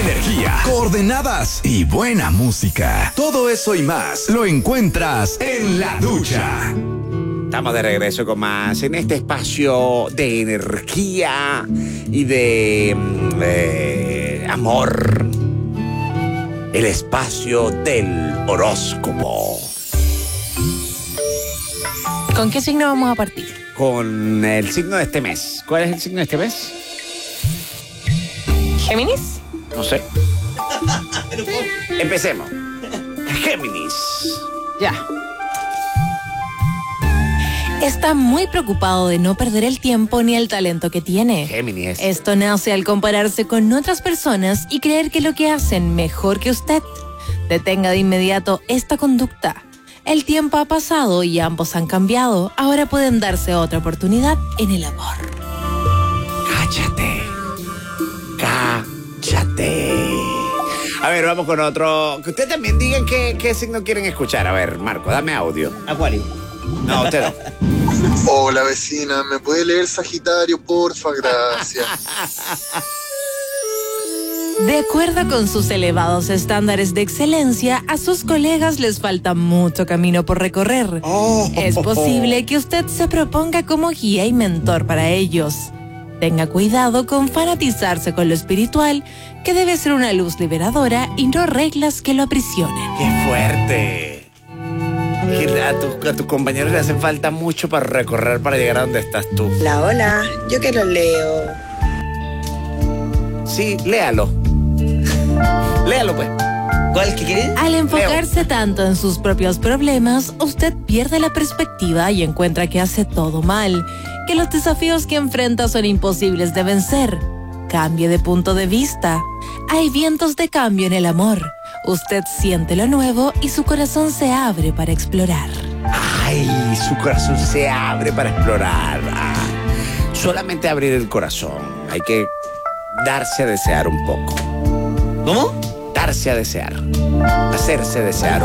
energía, coordenadas y buena música. Todo eso y más lo encuentras en La Ducha. Estamos de regreso con más en este espacio de energía y de amor. El espacio del horóscopo. ¿Con qué signo vamos a partir? Con el signo de este mes. ¿Cuál es el signo de este mes? ¿Géminis? No sé. Empecemos. Géminis. Ya. Está muy preocupado de no perder el tiempo ni el talento que tiene. Géminis. Esto nace al compararse con otras personas y creer que lo que hacen mejor que usted. Detenga de inmediato esta conducta. El tiempo ha pasado y ambos han cambiado. Ahora pueden darse otra oportunidad en el amor. Cállate. Cállate. A ver, vamos con otro. Que ustedes también digan qué signo quieren escuchar. A ver, Marco, dame audio. Acuario. No, usted no. Hola vecina, ¿me puede leer Sagitario, porfa? Gracias. De acuerdo con sus elevados estándares de excelencia, a sus colegas les falta mucho camino por recorrer. Es posible que usted se proponga como guía y mentor para ellos. Tenga cuidado con fanatizarse con lo espiritual, que debe ser una luz liberadora y no reglas que lo aprisionen. ¡Qué fuerte! A tus compañeros le hacen falta mucho para recorrer para llegar a donde estás tú. Hola, yo que lo leo. Sí, léalo. Léalo, pues. ¿Cuál que quieres? Al enfocarse tanto en sus propios problemas, usted pierde la perspectiva y encuentra que hace todo mal, que los desafíos que enfrenta son imposibles de vencer. Cambie de punto de vista. Hay vientos de cambio en el amor. Usted siente lo nuevo y su corazón se abre para explorar. Ay, su corazón se abre para explorar. Solamente abrir el corazón. Hay que darse a desear un poco. ¿Cómo? Darse a desear. Hacerse desear.